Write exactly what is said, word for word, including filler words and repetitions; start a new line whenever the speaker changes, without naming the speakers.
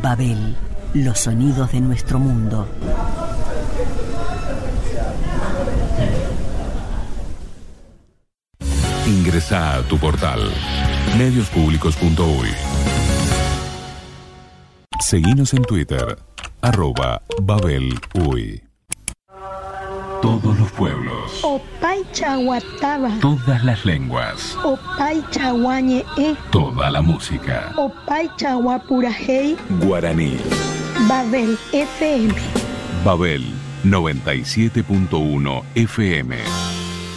Babel, los sonidos de nuestro mundo.
Ingresá a tu portal medios públicos punto uy. Seguinos en Twitter, arroba Babel Uy. Todos los pueblos.
Opay chaguataba.
Todas las lenguas.
Opay chaguañe e.
Toda la música.
Opay chaguapurajei.
Guaraní.
Babel F M.
Babel noventa y siete punto uno F M.